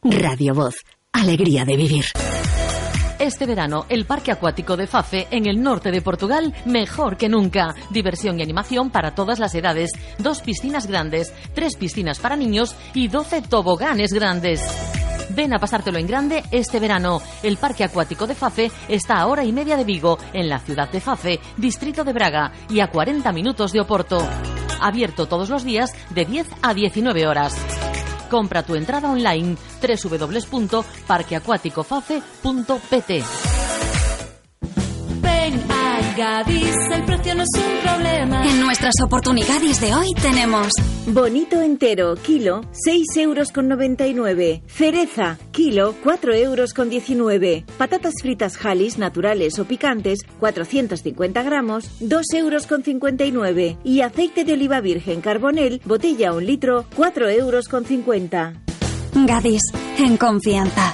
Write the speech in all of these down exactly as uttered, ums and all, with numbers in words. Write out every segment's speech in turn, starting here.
Radio Voz, alegría de vivir. Este verano, el Parque Acuático de Fafe, en el norte de Portugal, mejor que nunca. Diversión y animación para todas las edades. Dos piscinas grandes, tres piscinas para niños y doce toboganes grandes. Ven a pasártelo en grande este verano. El Parque Acuático de Fafe está a hora y media de Vigo, en la ciudad de Fafe, distrito de Braga, y a cuarenta minutos de Oporto. Abierto todos los días de diez a diecinueve horas. Compra tu entrada online doble u doble u doble u punto parque acuático fafe punto p t. Ven a Gadis, el precio no es un problema. En nuestras oportunidades de hoy tenemos bonito entero, kilo, seis euros con noventa y nueve. Cereza, kilo, cuatro euros con diecinueve. Patatas fritas Halis, naturales o picantes, cuatrocientos cincuenta gramos, dos euros con cincuenta y nueve. Y aceite de oliva virgen Carbonel, botella un litro, cuatro euros con cincuenta. Gadis, en confianza.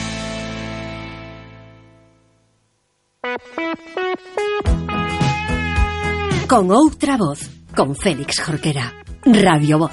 Con outra voz, con Félix Jorquera. Radio Voz.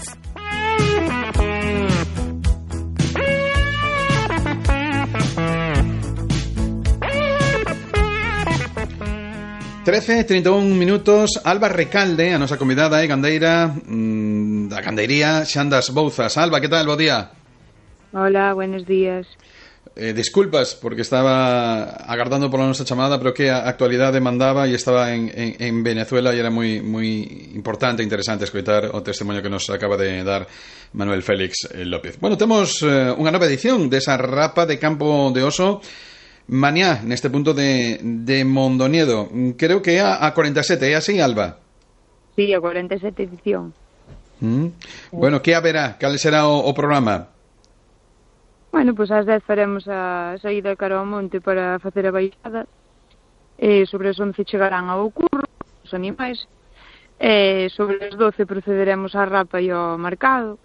trece e trinta e un minutos. Alba Recalde, a nosa convidada, é gandeira mmm, da gandeiría Xandas Bouzas. Alba, que tal? Bo día. Hola, buenos días. Eh, disculpas, porque estaba agardando por la nosa chamada, pero que a actualidade mandaba e estaba en, en, en Venezuela e era moi moi importante e interesante escoitar o testemunho que nos acaba de dar Manuel Félix López. Bueno, temos eh, unha nova edición desa rapa de Campo de Oso mañá, neste punto de, de Mondoñedo. Creo que é a, a cuarenta e sete, é así, Alba? Sí, a cuarenta e sete edición. Mm. Bueno, que haberá? Cal será o, o programa? Bueno, pois ás dez faremos a saída cara ao monte para facer a baixada. E sobre as once chegarán ao curro os animais. E sobre as doce procederemos á rapa e ao marcado.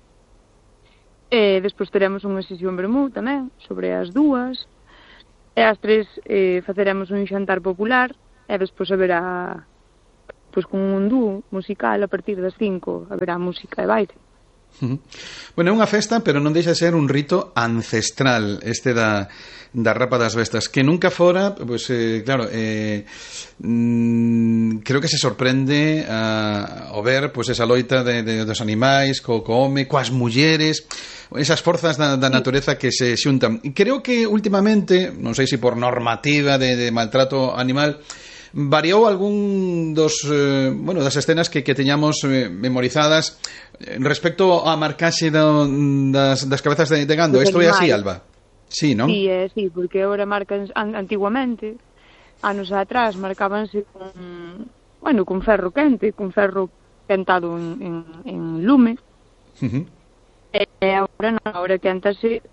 E despois teremos unha sesión vermú tamén, sobre as dúas. E ás tres eh, faceremos un xantar popular. E despois haberá, pois con un dúo musical a partir das cinco, haberá música e baile. Bueno, é unha festa, pero non deixa de ser un rito ancestral este da, da rapa das bestas, que nunca fora, pues, eh, claro, eh, mm, creo que se sorprende a, a ver pues, esa loita de, de, dos animais co, co home, coas mulleres, esas forzas da, da natureza que se xuntan. E creo que últimamente, non sei se por normativa de, de maltrato animal, variou algún dos eh, bueno, das escenas que, que teñamos eh, memorizadas respecto á marcaxe do, das, das cabezas de, de gando. Isto é así, Alba? Sí, non? Sí, é así, porque agora marcan antiguamente, anos atrás, marcábanse con, bueno, con ferro quente, con ferro quentado en, en, en lume. Uh-huh. E agora non, agora quentase.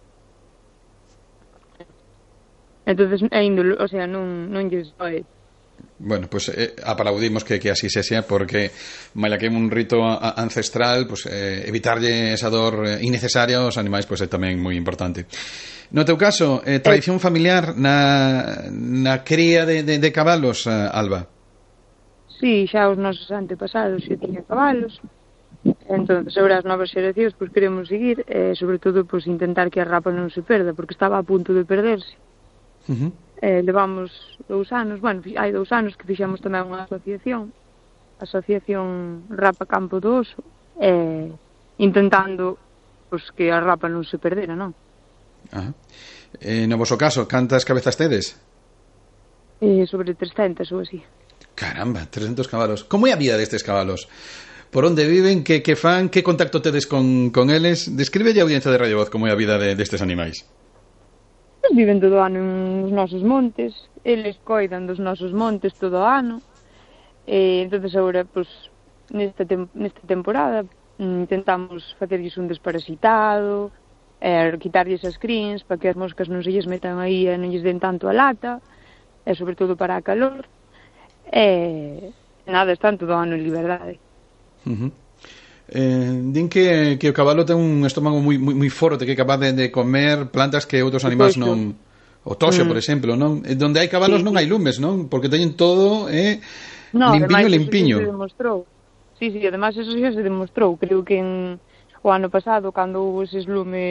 Entonces, é índolo, o sea, non, non lles doe. Bueno, pues eh, aplaudimos que, que así se sea, porque maila que é un rito a, ancestral, pues eh, evitarlle esa dor eh, innecesaria aos animais, pues é tamén moi importante. No teu caso, eh, tradición familiar na, na cría de, de, de cabalos, eh, Alba? Sí, xa os nosos antepasados xa tiña cabalos. Entón, sobre as novas xeracións, pues queremos seguir, eh, sobre todo, pues intentar que a rapa non se perda, porque estaba a punto de perderse. Uh-huh. Eh, levamos dous anos, bueno, hai dous anos que fixemos tamén unha asociación, Asociación Rapa Campo do Oso, eh, intentando pues, que a rapa non se perdera, non? Ah. Eh, no voso caso, cantas cabezas tedes? Eh, sobre trescentas ou así. Caramba, trescentos cabalos. Como é a vida destes cabalos? Por onde viven? Que, que fan? Que contacto tedes con, con eles? Describe a audiencia de Radio Voz como é a vida de, destes animais. Viven todo o ano nos nosos montes, eles coidan dos nosos montes todo o ano, e entonces agora, pues, nesta, tem- nesta temporada intentamos facerlles un desparasitado, eh, quitarlles as crins para que as moscas non se lles metan aí e non lles den tanto a lata, e sobre todo para a calor, e nada, están todo o ano en liberdade. Uh-huh. Eh, din que, que o cabalo ten un estómago moi, moi, moi forte, que é capaz de, de comer plantas que outros animais non... O toxo, mm. por exemplo, non? E donde hai cabalos sí, non hai lumes, non? Porque teñen todo eh, no, limpiño, limpiño. Eso se demostrou. Sí, sí, además eso xa se demostrou. Creo que en, o ano pasado, cando houve eses lumes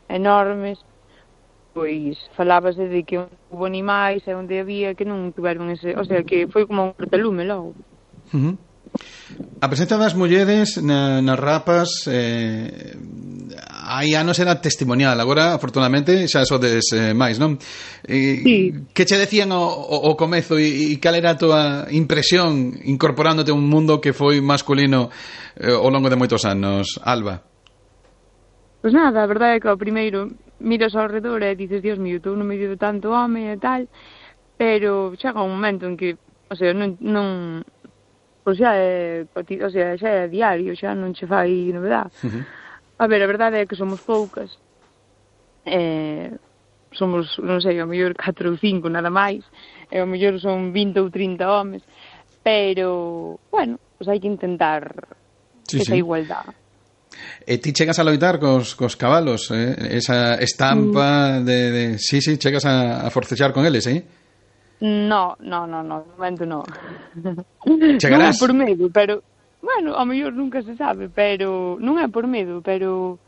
enormes, pois falábase de que houve animais e onde había que non tiveron ese, o sea, que foi como un cortalume logo. Uh-huh. A presenza das mulleres na, nas rapas eh, hai anos era testimonial, agora afortunadamente xa sodes eh, máis, non? E, sí. Que che decían o, o, o comezo e, e cal era a tua impresión incorporándote a un mundo que foi masculino eh, ao longo de moitos anos, Alba? Pois nada, a verdade é que ao primeiro miras ao redor e dices, Dios mío, estou no medio de tanto home e tal, pero chega un momento en que, o sea, non, non pois xa é, o sea, xa é diario, xa non che fai novedade. Uh-huh. A ver, a verdade é que somos poucas, eh, somos, non sei, ao mellor catro ou cinco nada máis, e ao mellor son vinte ou trinta homes, pero, bueno, pois hai que intentar sí, esa sí. igualdade. E ti chegas a loitar cos, cos cabalos, eh? Esa estampa mm. de, de... Sí, sí, chegas a, a forcexar con eles, eh? No, no, no, no, de momento no. Chegarás? Non é por medo, pero... Bueno, ao mellor nunca se sabe, pero... Non é por medo, pero...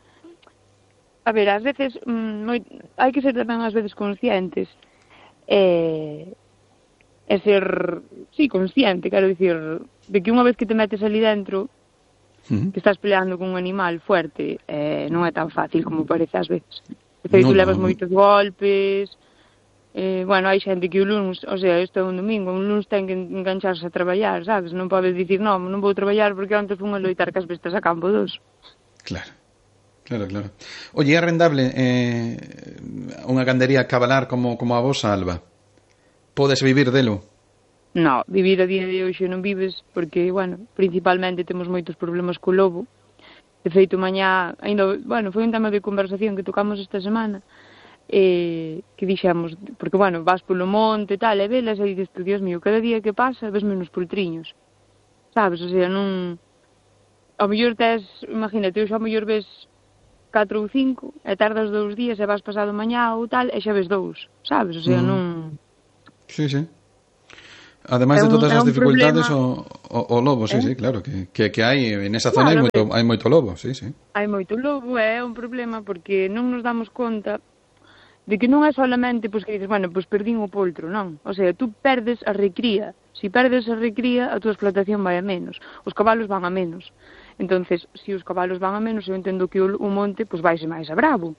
A ver, ás veces... Mm, moi... hai que ser tamén ás veces conscientes. E... E ser... Sí, consciente, quero dicir... De que unha vez que te metes ali dentro... Uh-huh. Que estás peleando con un animal fuerte, eh, non é tan fácil como parece ás veces. De feito, no, levas no. moitos golpes, eh, bueno, hai xente que o luns, o sea, isto é un domingo, un luns ten que engancharse a traballar, sabes? Non podes dicir, non, non vou traballar porque antes fun a loitar cas bestas a campo dos. Claro, claro, claro. Oye, é rendable eh, unha gandería cabalar como, como a vosa, Alba? Podes vivir delo? No, vivir a día de hoxe non vives porque, bueno, principalmente temos moitos problemas co lobo. De feito, mañá, ainda, bueno, foi un tema de conversación que tocamos esta semana, eh, que dixemos, porque, bueno, vas polo monte e tal, e velas, e dices, Dios mío, cada día que pasa ves menos poltriños, sabes? O sea, non... Ao mellor tes, imagínate, hoxe ao mellor ves catro ou cinco, e tardas dous días e vas pasado mañá ou tal, e xa ves dous, sabes? O sea, mm. non... Sí, sí. Ademais de todas as dificultades o, o, o lobo, sí, eh? sí, claro que, que, que hai en esa zona claro, hai moito, hai moito lobo, sí, sí. Hai moito lobo, é un problema porque non nos damos conta de que non é solamente pois, que dices, bueno, pois perdín o poltro, non. O sea, tú perdes a recría. Si perdes a recría, a tua explotación vai a menos. Os cabalos van a menos. Entonces, se si os cabalos van a menos, eu entendo que o, o monte pois vaise máis a bravo.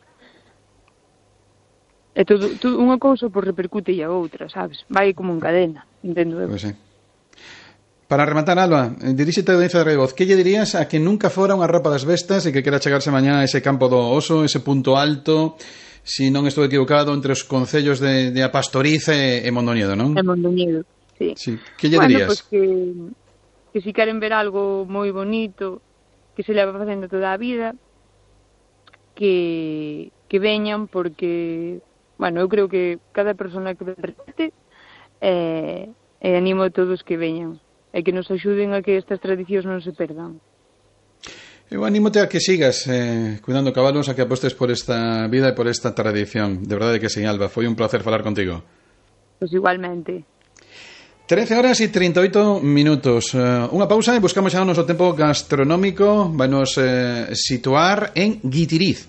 E todo, todo unha cousa por repercute e a outra, sabes? Vai como en cadena, entendo eu. Pois sí. Para rematar, Alba, diríxete a audiencia de Radio Voz, que lle dirías a que nunca fora unha rapa das bestas e que quera chegarse mañá a ese campo do oso, ese punto alto, si non estou equivocado, entre os concellos de, de Apastorice e Mondoñedo, non? E Mondoñedo, sí. sí. Que lle bueno, dirías? Pues que, que si queren ver algo moi bonito, que se leva facendo toda a vida, que, que veñan porque... Bueno, eu creo que cada persona que repete eh, eh, animo a todos que veñan e que nos axuden a que estas tradicións non se perdan. Eu anímote a que sigas eh, cuidando cabalos, a que apostes por esta vida e por esta tradición. De verdade que sí, Alba, foi un placer falar contigo. Pois pues igualmente. trece horas e trinta e oito minutos. Uh, unha pausa e buscamos xa o noso tempo gastronómico. Vai nos eh, situar en Guitiriz.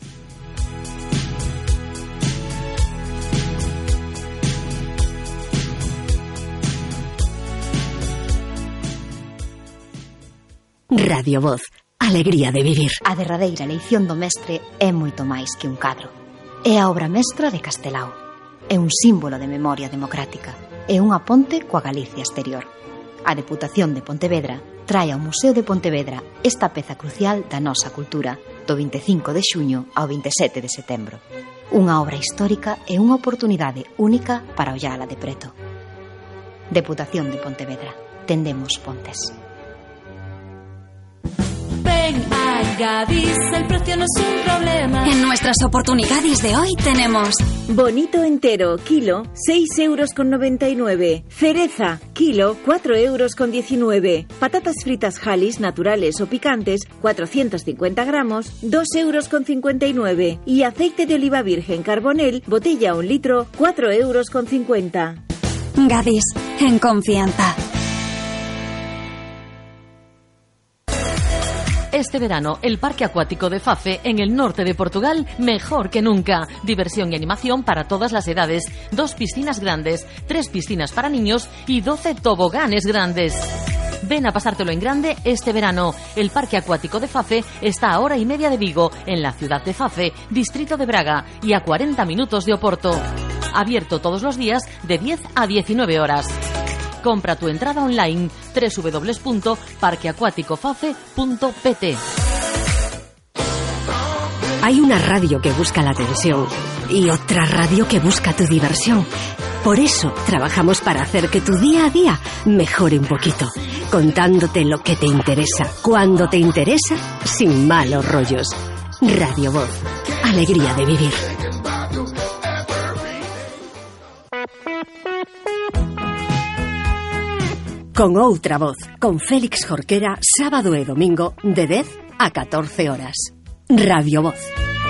Radio Voz, alegría de vivir. A derradeira eleición do mestre é moito máis que un cadro. É a obra mestra de Castelao. É un símbolo de memoria democrática. É unha ponte coa Galicia exterior. A Deputación de Pontevedra trae ao Museo de Pontevedra esta peza crucial da nosa cultura do vinte e cinco de xuño ao vinte e sete de setembro. Unha obra histórica e unha oportunidade única para ollala de preto. Deputación de Pontevedra. Tendemos pontes. Ven a Gadis, el precio no es un problema. En nuestras oportunidades de hoy tenemos bonito entero, kilo, seis euros con noventa y nueve. Cereza, kilo, cuatro euros con diecinueve. Patatas fritas Halis, naturales o picantes, cuatrocientos cincuenta gramos, dos euros con cincuenta y nueve. Y aceite de oliva virgen Carbonel, botella un litro, cuatro euros con cincuenta. Gadis, en confianza. Este verano, el parque acuático de Fafe, en el norte de Portugal, mejor que nunca. Diversión y animación para todas las edades. Dos piscinas grandes, tres piscinas para niños y doce toboganes grandes. Ven a pasártelo en grande este verano. El parque acuático de Fafe está a hora y media de Vigo, en la ciudad de Fafe, distrito de Braga, y a cuarenta minutos de Oporto. Abierto todos los días de diez a diecinueve horas. Compra tu entrada online doble u doble u doble u punto parque acuático fafe punto p t. Hay una radio que busca la atención y otra radio que busca tu diversión. Por eso trabajamos para hacer que tu día a día mejore un poquito, contándote lo que te interesa, cuando te interesa, sin malos rollos. Radio Voz, alegría de vivir. Con outra voz, con Félix Jorquera, sábado e domingo, de dez a catorce horas. Radio Voz.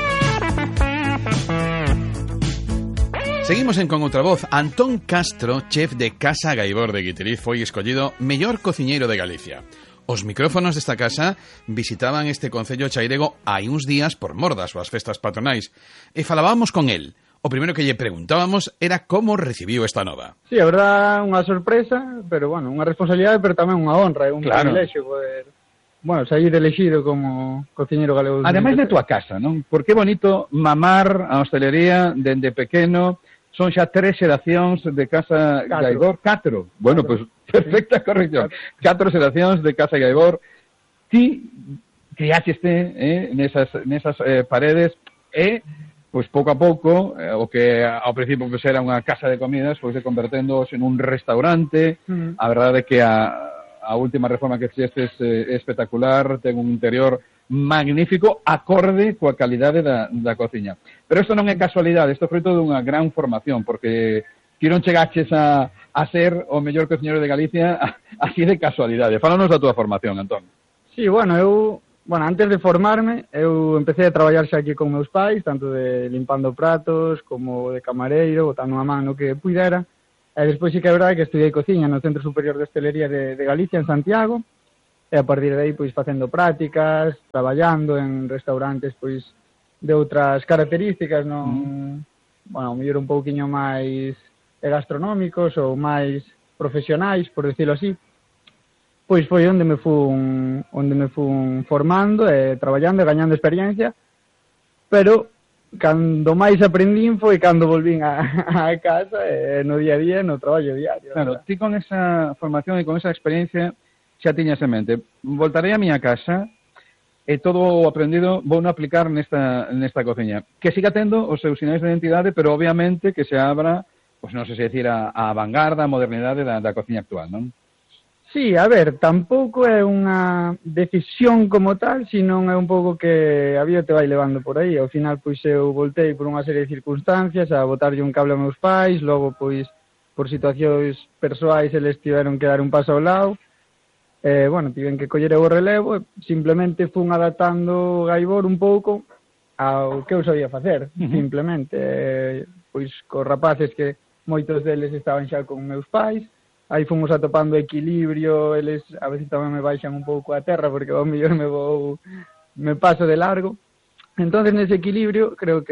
Seguimos en Con outra voz. Antón Castro, chef de Casa Gaibor de Guitiriz, foi escollido mellor cociñeiro de Galicia. Os micrófonos desta casa visitaban este concello chairego hai uns días por mor das súas festas patronais e falábamos con el. O primeiro que lle preguntábamos era como recibiu esta nova. Sí, a verdad, unha sorpresa, pero, bueno, unha responsabilidade, pero tamén unha honra, é un claro. privilexio poder, bueno, sair elegido como cociñeiro galego. Ademais de tua casa, non? Porque é bonito mamar a hostelería dende pequeno, son xa tres xeracións de Casa catro. Gaibor, catro. Bueno, pois, pues, perfecta corrección. Catro xeracións de Casa Gaibor. Ti criaxeste eh, nesas, nesas eh, paredes e... pois pouco a pouco, eh, o que ao principio pues, era unha casa de comidas, pois pues, converténdose en un restaurante. Mm. A verdade é que a, a última reforma que fixestes é eh, espectacular, ten un interior magnífico, acorde coa calidade da, da cociña. Pero isto non é casualidade, isto é fruto dunha gran formación, porque ti non chegaches a, a ser o mellor cociñeiro de Galicia así de casualidade. Fálanos da túa formación, Antón. Sí, bueno, eu... Bueno, antes de formarme, eu empecé a traballar xa aquí con meus pais, tanto de limpando pratos, como de camareiro, botando a man no que puidera. E despois sí que é verdade que estudiei cociña no Centro Superior de Hostelería de, de Galicia, en Santiago, e a partir de aí, pois, facendo prácticas, traballando en restaurantes, pois, de outras características, non, mm. bueno, mellor un pouquiño máis gastronómicos ou máis profesionais, por decirlo así. Pois foi onde me fun, onde me fun formando e traballando e gañando experiencia, pero cando máis aprendín foi cando volvín a, a casa e no día a día, no traballo diario. Claro, ti con esa formación e con esa experiencia xa tiñas en mente. Voltarei a miña casa e todo o aprendido vou non aplicar nesta, nesta cociña. Que siga tendo os seus sinais de identidade, pero obviamente que se abra, pois non sei se decir, a, a vanguarda, a modernidade da, da cociña actual, non? Sí, a ver, tampouco é unha decisión como tal, senón é un pouco que a vida te vai levando por aí. Ao final, pois, eu voltei por unha serie de circunstancias a botarlle un cable a meus pais, logo, pois, por situacións persoais, eles tiveron que dar un paso ao lado. Eh, bueno, tiven que coller o relevo, simplemente fun adaptando o Gaibor un pouco ao que eu sabía facer, uh-huh. simplemente. Eh, pois, cos rapaces que moitos deles estaban xa con meus pais, aí fomos atopando equilibrio, eles a veces tamén me baixan un pouco a terra porque ao mellor me vou me paso de largo. Entonces, nese equilibrio, creo que